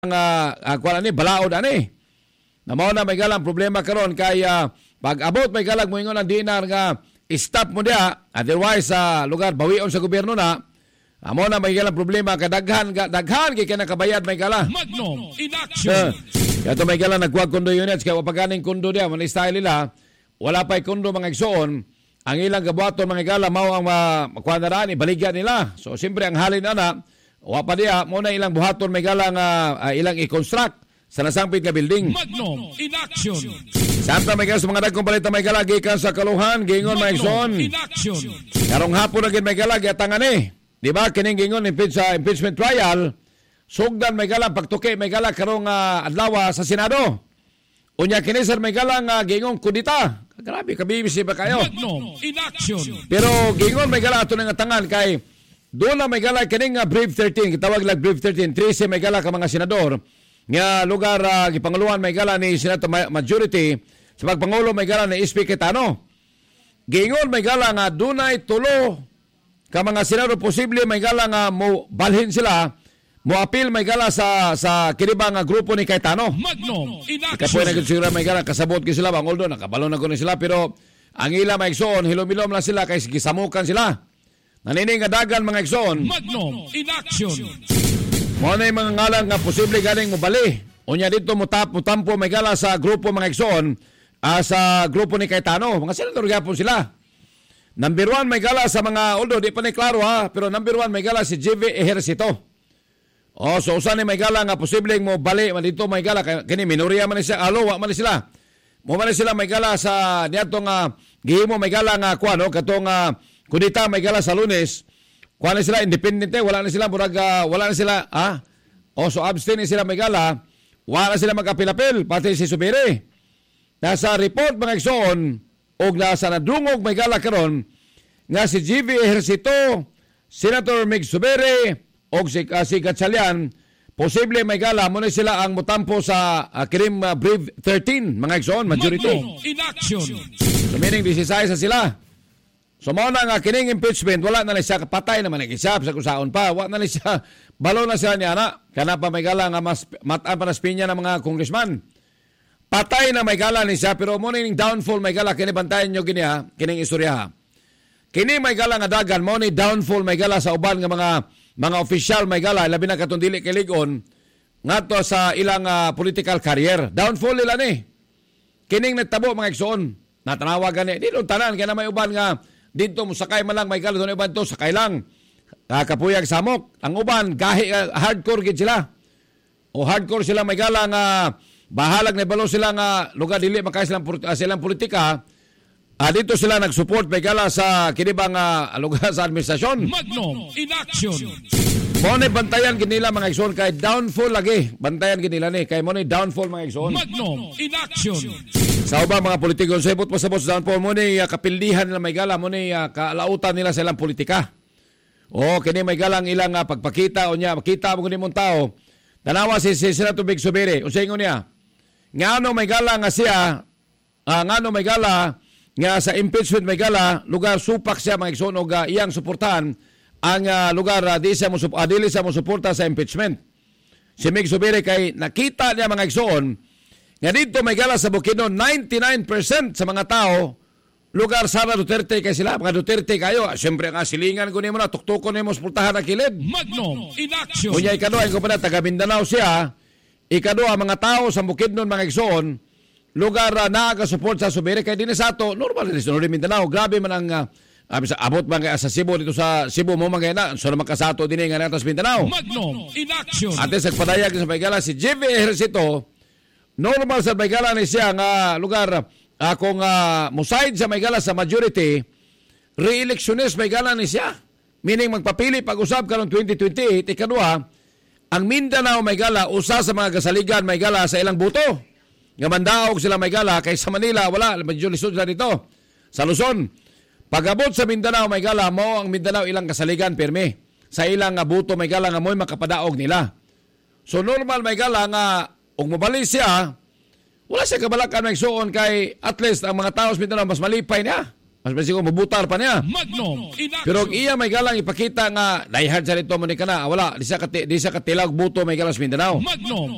kuan ani balaod ani. Namo na may galang problema karon kay pag abot may galang moingon ang dinar nga stop mo dia, otherwise sa lugar bawion sa gobyerno na. Amo na may galang problema kadaghan kay kinakabayad may gala. Magnum in action. Kato may galang nagkuha kondo units kay wapaganing kondo dia man style nila. Wala pa'y kondo mga igsoon. Ang ilang gabuhaton mga gala mao ang makuha na raan ibaligyan nila. So siyempre ang halin ana wapa dia mo na ilang buhaton may gala nga ilang i-construct sa nasangpit nga building. Magnum in action. Samtang may gala sa mga dagkong balita may gala gikan sa kaluhan gingon mga igsoon. In action. Karong hapon na gid may gala giatangan ni. Di ba kining gingon sa impeachment trial sugdan may gala pagtuki may gala karong adlaw sa Senado. Unya kini sir may gala nga gingon kudita. Grabe kabibisi ba kayo? Magnum in action. Pero gingon may gala ato nga tangan kay doon na may gala kining Brief 13 kitawag lang Brief 13 13 may gala ka mga senador nga lugar gipanguluan may gala ni Senate majority sa pagpangulo may gala ni SP Cayetano. Gingon may gala nga dunay tulo ka mga senador posible may gala nga mo balhin sila mo appeal may gala sa kinibang grupo ni Cayetano. Magnum in action. Kapoy na siguro may gala kasabot ki sila bang although nakabalo na kuno sila pero ang ila may igsoon hilom-hilom lang sila kay gisamukan sila. Nanining nga dagan mga igsoon. Magnum in action. Mo na mga ngalan nga posible galing mo bali. Unya dito mutampo may gala sa grupo mga igsoon sa grupo ni Cayetano. Mga senador gyapon sila. Number 1 may gala sa mga although di pa ni klaro pero number 1 may gala si JV Ejercito. So usan ni may gala nga posibleng mo bali man dito may gala kini minorya man siya wa man sila. Mo man sila may gala sa niadto nga gihimo may gala nga kuan katong kudita may gala sa Lunes. Kuan na sila independente wala na sila murag wala na sila so abstain sila may gala wala na sila magapil-apil pati si Subiri. Nasa report mga igsoon og nasa nadungog may gala karon nga si JV Ejercito, Senator Mig Subiri og si Gatchalian, posible may gala mo na sila ang mutampo sa kining Brief 13 mga igsoon majority. In action. So meaning 16 sa sila. So mao na nga kining impeachment wala na siya kapatay naman nag-isap sa kusaon pa. Wala na siya balo na siya niya na. Kana pa may gala nga mas mataan pa na spinya ng mga congressman. Patay na may gala ni siya pero mo ning downfall may gala kini bantayan nyo gini kining istorya. Kini may gala nga dagan mo ni downfall may gala sa uban nga mga official may gala labi na katong dili kay ligon ngadto sa ilang political career. Downfall nila ni. Kining nagtabo mga igsoon. Natanawa gani di don tanan kay na may uban nga dito mo sakay man lang may gala don uban to sakay lang. Kapuyag samok. Ang uban gahi hardcore gid sila. O hardcore sila may gala nga bahalag na balo sila nga lugar dili makay silang politika. Dito sila nag-support may gala sa kinibang lugar sa administrasyon. Magnum in action. Mo na bantayan ginila mga igsoon kay downfall lagi. Bantayan ginila ni kay mo na downfall mga igsoon. Magnum in action. Sa ubang mga politiko sebot pasabot sa downfall mo ni kapildihan nila may gala mo ni kalautan nila sa ilang politika. Kini may galang ilang pagpakita o niya makita mo mong tao. Tanawa si Senator Mig Subiri. Unsay ingon niya? Ngano may gala nga siya ngano may gala nga sa impeachment may gala lugar supak siya mga igsoon og iyang suportahan ang lugar dili siya mo suporta sa impeachment. Si Mig Subiri kay nakita niya mga igsoon nga dito may gala sa Bukidnon 99% sa mga tao lugar Sara Duterte kay sila mga Duterte kayo. Siyempre nga silingan ko nimo na tuktukon nimo suportahan ang kilid. Magnum in action. Unya ikaduha ko pa taga Mindanao siya. Ikaduha mga tao sa Bukidnon mga igsoon lugar naga-support sa Subiri kay dinhi sa ato normal din sa Mindanao. Grabe man ang abot man sa Cebu dito sa Cebu mo man na so makasato dinhi nga natas Mindanao. Magnum in action. Ate sa padayag sa Baygala si JV Ejercito normal sa Baygala ni siya nga lugar kung musaid sa Baygala sa majority re-electionist Baygala ni siya. Meaning magpapili pag-usab karong 2028 ikaduha ang Mindanao Baygala usa sa mga kasaligan Baygala sa ilang buto. Nga mandaog sila may gala kay sa Manila wala medyo lisod sila dito sa Luzon. Pagabot sa Mindanao may gala mo ang Mindanao ilang kasaligan perme sa ilang buto may gala nga mo'y makapadaog nila. So normal may gala nga og mobali siya wala siya kabalakan may suon kay at least ang mga tao sa Mindanao mas malipay niya. Mas siguro mabutar pa niya. Magnum in action. Pero iya may galang ipakita nga diehard sa dito mo ni kana wala di siya katilag buto may galang sa Mindanao. Magnum